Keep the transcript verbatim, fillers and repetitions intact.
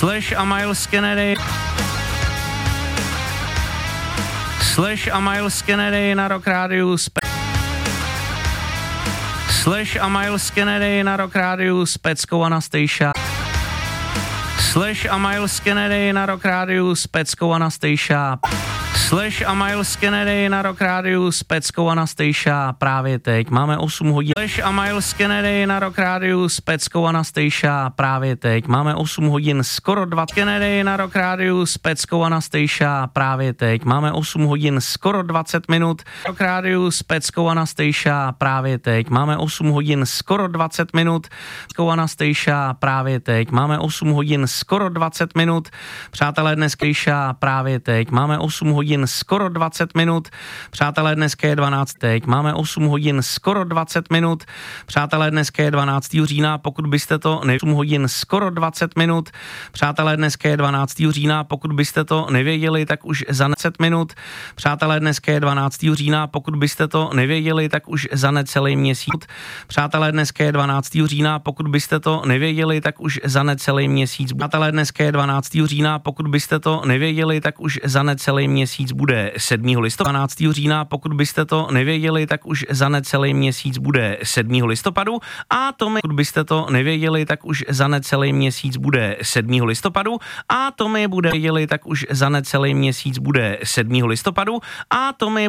Slash a Miles Kennedy. Slash a Miles Kennedy na Rock Rádiu s Pe- Slash a Miles Kennedy na Rock Rádiu s Peckou Anastasia. Slash a Miles Kennedy na Rock Rádiu s Peckou Anastasia. Slash a Miles Kennedy na Rock Rádiu s Peckou Anastasia právě teď. Máme osm hodin. Slash a Miles Kennedy na Rock Rádiu s Peckou Anastasia právě teď. Máme osm hodin skoro dva. Kennedy na Rock Rádiu s Peckou Anastasia právě teď. Máme osm hodin skoro dvacet minut. Rock Rádiu s Peckou Anastasia právě teď. Máme osm hodin skoro dvacet minut. Peckou Anastasia právě teď. Máme osm hodin skoro dvacet minut. Přátelé, dneska právě teď. Máme osm hodin skoro dvacet minut. Přátelé, dneska je dvanáct teď. Máme osm hodin skoro dvacet minut. Přátelé, dneska je dvanáctého října, pokud byste to ne... osm hodin skoro dvacet minut. Přátelé, dneska je dvanáctého října, pokud byste to nevěděli, tak už za dvacet minut. Přátelé, dneska je dvanáctého října, pokud byste to nevěděli, tak už za necelý měsíc. Přátelé, dneska je dvanáctého října, pokud byste to nevěděli, tak už za necelý měsíc. Přátelé, dneska je dvanáctého října, pokud byste to nevěděli, tak už za necelý měsíc bude sedmého listopadu. dvanáctého října, pokud byste to nevěděli, tak už za necelý měsíc bude sedmého listopadu. A to my, pokud byste to nevěděli, tak už za necelý měsíc bude sedmého listopadu. A to my bude věděli, tak už za necelý měsíc bude sedmého listopadu. A to my